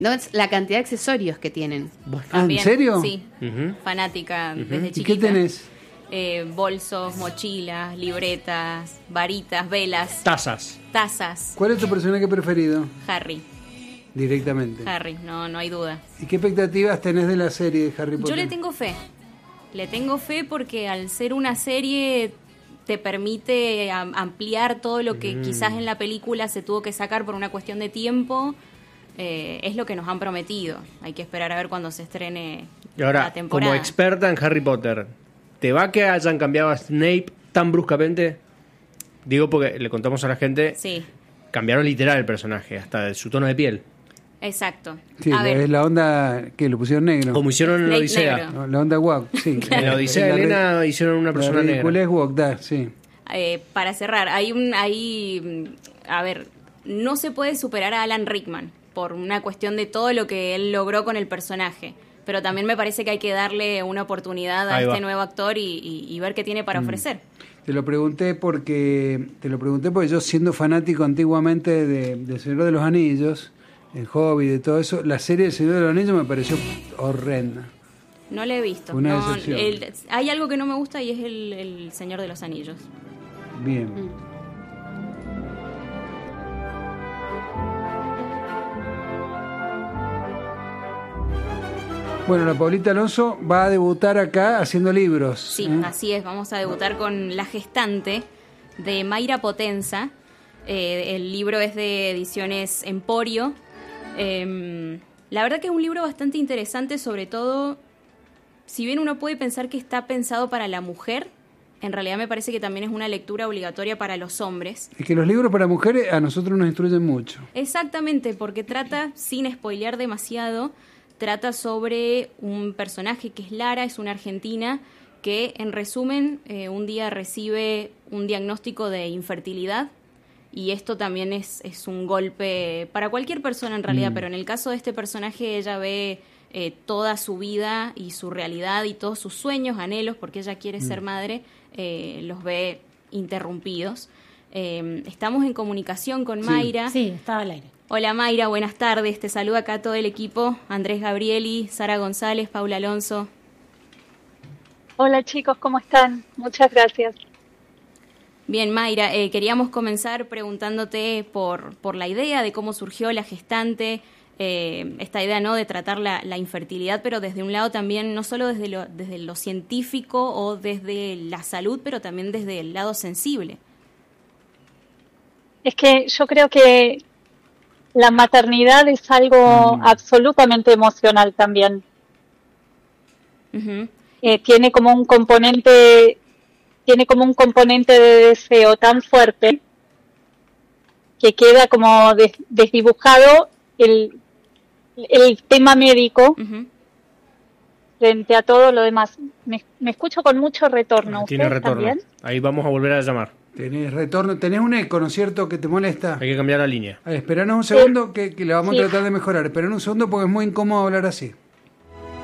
No, es la cantidad de accesorios que tienen. ¿En serio? Sí, fanática desde ¿Y chiquita. qué tenés? Bolsos, mochilas, libretas, varitas, velas, Tazas. ¿Cuál es tu personaje preferido? Harry, Directamente. no hay duda. ¿Y qué expectativas tenés de la serie de Harry Potter? Yo le tengo fe porque al ser una serie te permite ampliar todo lo que quizás en la película se tuvo que sacar por una cuestión de tiempo. Es lo que nos han prometido. Hay que esperar a ver cuando se estrene Y ahora, la temporada. como experta en Harry Potter, ¿te va que hayan cambiado a Snape tan bruscamente? Digo porque le contamos a la gente, Sí, cambiaron literal el personaje, hasta de su tono de piel. exacto. Sí, A ver, es la onda que lo pusieron negro. Como hicieron en la Snape Odisea. negro. No, la onda guac, sí. En la Odisea de Elena hicieron una persona la negra. ridiculez guac, sí. para cerrar, a ver, no se puede superar a Alan Rickman por una cuestión de todo lo que él logró con el personaje. Pero también me parece que hay que darle una oportunidad a Ahí este va. nuevo actor y ver qué tiene para ofrecer. Te lo pregunté porque yo, siendo fanático antiguamente de Señor de los Anillos, el Hobbit, de todo eso, la serie del Señor de los Anillos me pareció horrenda. No lo he visto. Una No, decepción. hay algo que no me gusta y es el Señor de los Anillos. Bien. Bueno, la Paulita Alonso va a debutar acá haciendo libros. Sí, así es. Vamos a debutar con La Gestante de Mayra Potenza. El libro es de Ediciones Emporio. La verdad que es un libro bastante interesante, sobre todo, si bien uno puede pensar que está pensado para la mujer, en realidad me parece que también es una lectura obligatoria para los hombres. Es que los libros para mujeres a nosotros nos instruyen mucho. Exactamente, porque trata, sin spoilear demasiado, trata sobre un personaje que es Lara, es una argentina que, en resumen, un día recibe un diagnóstico de infertilidad. Y esto también es un golpe para cualquier persona en realidad, pero en el caso de este personaje ella ve toda su vida y su realidad y todos sus sueños, anhelos, porque ella quiere ser madre, los ve interrumpidos. Estamos en comunicación con Mayra. Sí, estaba al aire. Hola Mayra, buenas tardes. Te saluda acá todo el equipo. Andrés Gabrieli, Sara González, Paula Alonso. Hola chicos, ¿cómo están? Muchas gracias. Bien, Mayra, queríamos comenzar preguntándote por la idea de cómo surgió La Gestante, esta idea, ¿no?, de tratar la infertilidad, pero desde un lado también, no solo desde lo científico o desde la salud, pero también desde el lado sensible. Es que yo creo que la maternidad es algo absolutamente emocional también. Uh-huh. Tiene como un componente de deseo tan fuerte que queda como desdibujado el tema médico frente a todo lo demás. Me escucho con mucho retorno. Tiene ¿Ustedes retorno. también? Ahí vamos a volver a llamar. Tenés retorno, tenés un eco, ¿no es cierto?, que te molesta. Hay que cambiar la línea. Esperanos un segundo que le vamos a tratar de mejorar. Esperanos un segundo porque es muy incómodo hablar así.